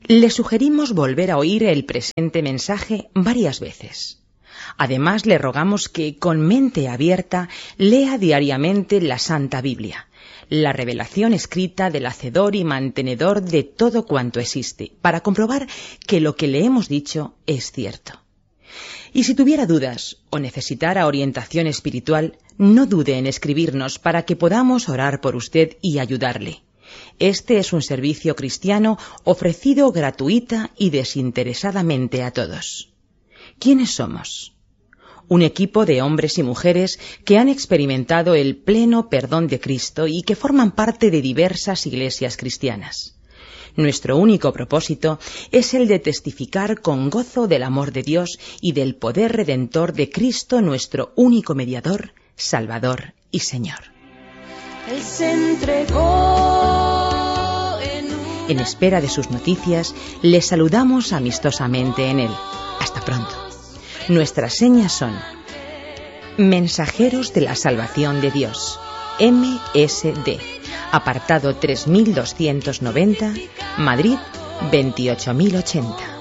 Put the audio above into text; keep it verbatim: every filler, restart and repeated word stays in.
Le sugerimos volver a oír el presente mensaje varias veces. Además, le rogamos que, con mente abierta, lea diariamente la Santa Biblia, la revelación escrita del Hacedor y Mantenedor de todo cuanto existe, para comprobar que lo que le hemos dicho es cierto. Y si tuviera dudas o necesitara orientación espiritual, no dude en escribirnos para que podamos orar por usted y ayudarle. Este es un servicio cristiano ofrecido gratuita y desinteresadamente a todos. ¿Quiénes somos? Un equipo de hombres y mujeres que han experimentado el pleno perdón de Cristo y que forman parte de diversas iglesias cristianas. Nuestro único propósito es el de testificar con gozo del amor de Dios y del poder redentor de Cristo, nuestro único mediador, Salvador y Señor. Él se entregó en una... En espera de sus noticias, les saludamos amistosamente en él. Hasta pronto. Nuestras señas son Mensajeros de la Salvación de Dios, M S D, apartado tres mil doscientos noventa, Madrid veintiocho mil ochenta.